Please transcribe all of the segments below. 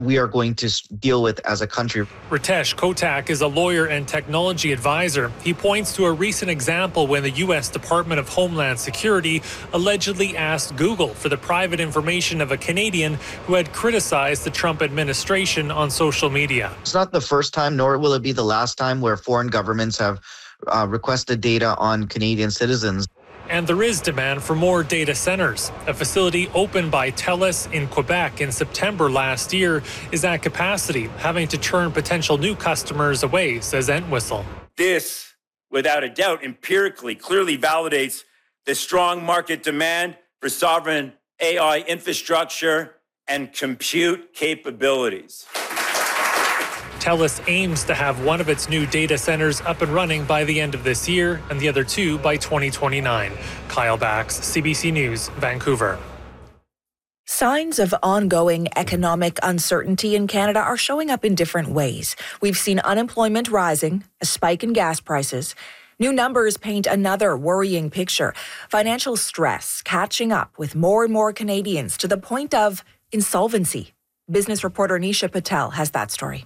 we are going to deal with as a country. Ritesh Kotak is a lawyer and technology advisor. He points to a recent example when the U.S. Department of Homeland Security allegedly asked Google for the private information of a Canadian who had criticized the Trump administration on social media. It's not the first time, nor will it be the last time, where foreign governments have requested data on Canadian citizens. And there is demand for more data centers. A facility opened by TELUS in Quebec in September last year is at capacity, having to turn potential new customers away, says Entwistle. This, without a doubt, empirically clearly validates the strong market demand for sovereign AI infrastructure and compute capabilities. TELUS aims to have one of its new data centers up and running by the end of this year and the other two by 2029. Kyle Bax, CBC News, Vancouver. Signs of ongoing economic uncertainty in Canada are showing up in different ways. We've seen unemployment rising, a spike in gas prices. New numbers paint another worrying picture. Financial stress catching up with more and more Canadians to the point of insolvency. Business reporter Nisha Patel has that story.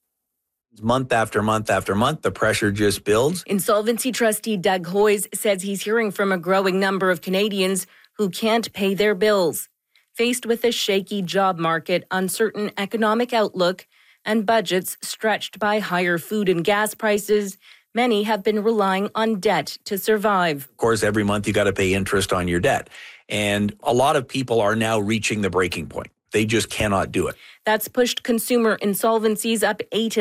Month after month after month, the pressure just builds. Insolvency trustee Doug Hoyes says he's hearing from a growing number of Canadians who can't pay their bills. Faced with a shaky job market, uncertain economic outlook, and budgets stretched by higher food and gas prices, many have been relying on debt to survive. Of course, every month you got to pay interest on your debt. And a lot of people are now reaching the breaking point. They just cannot do it. That's pushed consumer insolvencies up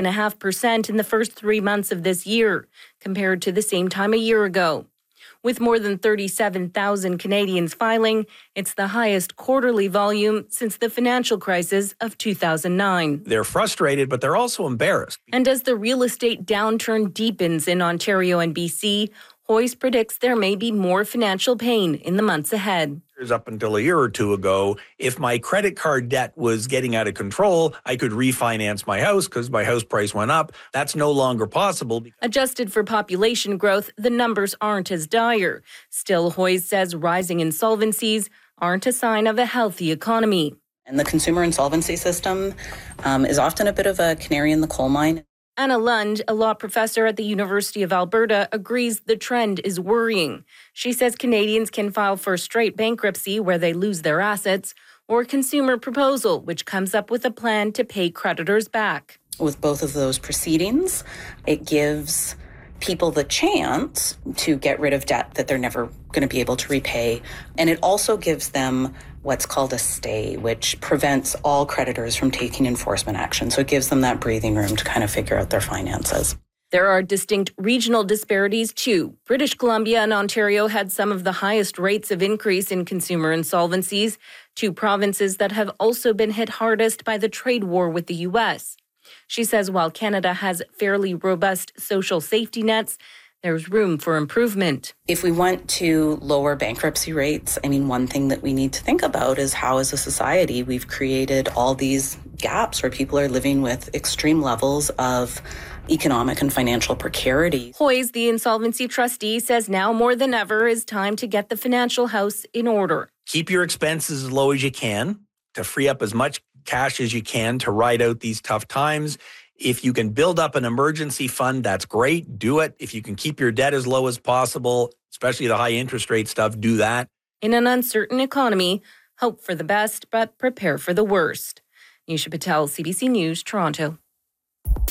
8.5% in the first 3 months of this year, compared to the same time a year ago. With more than 37,000 Canadians filing, it's the highest quarterly volume since the financial crisis of 2009. They're frustrated, but they're also embarrassed. And as the real estate downturn deepens in Ontario and BC, Hoyes predicts there may be more financial pain in the months ahead. Up until a year or two ago, if my credit card debt was getting out of control, I could refinance my house because my house price went up. That's no longer possible. Adjusted for population growth, the numbers aren't as dire. Still, Hoyes says rising insolvencies aren't a sign of a healthy economy. And the consumer insolvency system is often a bit of a canary in the coal mine. Anna Lund, a law professor at the University of Alberta, agrees the trend is worrying. She says Canadians can file for straight bankruptcy where they lose their assets, or consumer proposal, which comes up with a plan to pay creditors back. With both of those proceedings, it gives people the chance to get rid of debt that they're never going to be able to repay. And it also gives them what's called a stay, which prevents all creditors from taking enforcement action. So it gives them that breathing room to kind of figure out their finances. There are distinct regional disparities, too. British Columbia and Ontario had some of the highest rates of increase in consumer insolvencies, two provinces that have also been hit hardest by the trade war with the U.S. She says while Canada has fairly robust social safety nets, there's room for improvement. If we want to lower bankruptcy rates, one thing that we need to think about is how, as a society, we've created all these gaps where people are living with extreme levels of economic and financial precarity. Hoyes, the insolvency trustee, says now more than ever is time to get the financial house in order. Keep your expenses as low as you can to free up as much cash as you can to ride out these tough times. If you can build up an emergency fund, that's great. Do it. If you can keep your debt as low as possible, especially the high interest rate stuff, do that. In an uncertain economy, hope for the best, but prepare for the worst. Nisha Patel, CBC News, Toronto.